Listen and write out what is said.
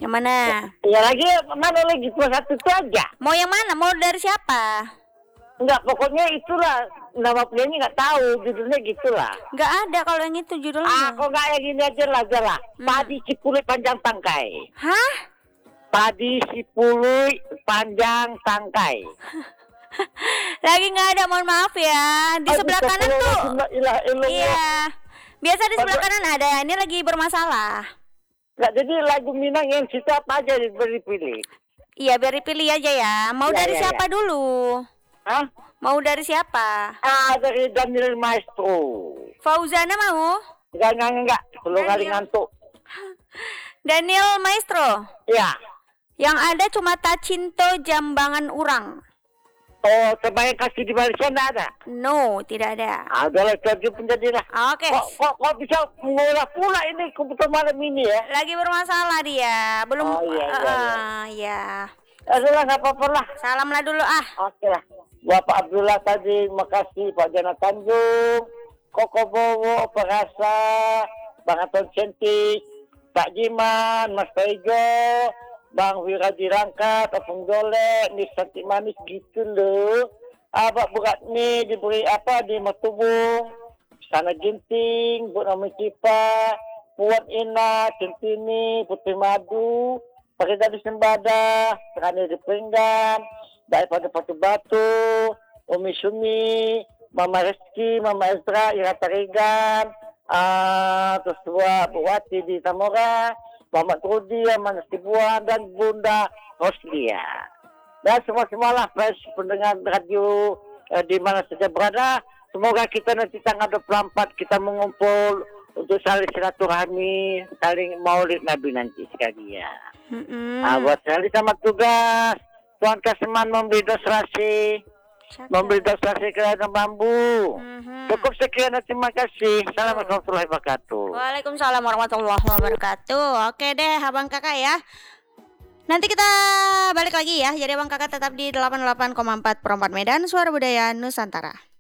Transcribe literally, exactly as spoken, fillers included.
Yang mana? Ya lagi mana lagi cuma satu itu aja. Mau yang mana? Mau dari siapa? Enggak, pokoknya itulah nama penyanyi nggak tahu judulnya gitulah. Nggak ada kalau yang itu judulnya. Ah, kok nggak yang gini aja lah, aja lah. Hmm. Padi Cipulit panjang tangkai. Hah? Padi Cipulit panjang tangkai. Lagi nggak ada, mohon maaf ya. Di Aduh, sebelah kanan tuh. ilah, ilah, Iya. Biasa di sebelah kanan ada. Ini lagi bermasalah. Nggak, jadi lagu Minang yang situ apa aja dipilih? Iya, biar dipilih aja ya. Mau Ya, dari ya, siapa ya. dulu? Hah? Mau dari siapa? Ah, dari Daniel Maestro. Fauzana mau? Enggak, enggak, enggak. Belum kali Daniel. ngantuk. Daniel Maestro. Ya. Yang ada cuma Tacinto Jambangan Urang. Oh, terbaik kasih di Malaysia enggak ada? No, tidak ada. Ada lah, jadi penjadilah. Oke. Kok, kok, kok bisa mengolah pula ini komputer malam ini ya? Lagi bermasalah dia. Belum. Oh, iya, iya, uh, iya. Adalah nggak apa-apa lah. Salam lah dulu ah. Oke lah. Bapak Abdullah tadi, makasih Pak Jana Tanjung, Koko Bowo, Perasa, Bang Anton Cantik, Pak Jiman, Mas Tejo, Bang Wiraji Rangkat, Opung Jolek, Nis Cantik Manis gitu loh. Abang buat nih diberi apa di Matubung, Sana Ginting, Bu Nami Cipa, Puan Ina, Centini, Putri Madu, pakai tadi Sembada, Serani di Pringgan, daripada Patu Batu, Umi Sumi, Mama Reski, Mama Ezra, Ira Tarigan, uh, terus dua Bu Wati di Tamora, Mama Trudi, Mama Nasibuan, dan Bunda Roslia. Dan semua-semua lah pres pendengar radio eh, di mana saja berada. Semoga kita nanti tanggal dua puluh empat kita mengumpul untuk saling silaturahmi, saling maulid Nabi nanti sekalian. Mm-mm. Ah, buat sekali sama tugas Tuan Kaseman memberi dosrasi, memberi dosrasi ke dalam bambu. Mm-hmm. Cukup sekian dan terima kasih. Assalamualaikum warahmatullahi wabarakatuh. Waalaikumsalam warahmatullahi wabarakatuh. Oke deh abang kakak ya. Nanti kita balik lagi ya. Jadi abang kakak tetap di delapan puluh delapan koma empat per empat Medan, Suara Budaya Nusantara.